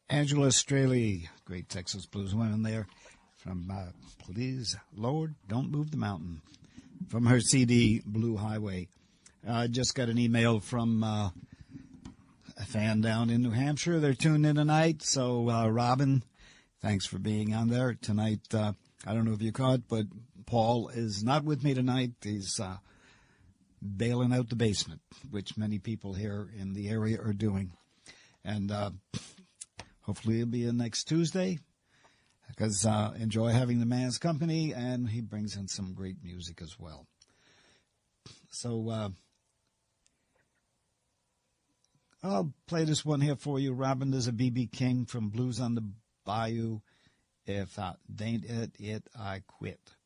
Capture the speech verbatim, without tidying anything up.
Angela Straley, great Texas blues woman there, from uh, Please, Lord, Don't Move the Mountain, from her C D, Blue Highway. I uh, just got an email from uh, a fan down in New Hampshire. They're tuned in tonight. So, uh, Robin, thanks for being on there tonight. Uh, I don't know if you caught, but Paul is not with me tonight. He's uh, bailing out the basement, which many people here in the area are doing. And uh, hopefully he'll be in next Tuesday, because uh, enjoy having the man's company, and he brings in some great music as well. So uh, I'll play this one here for you, Robin. There's a B B King from Blues on the Bayou. If I ain't it, it I quit.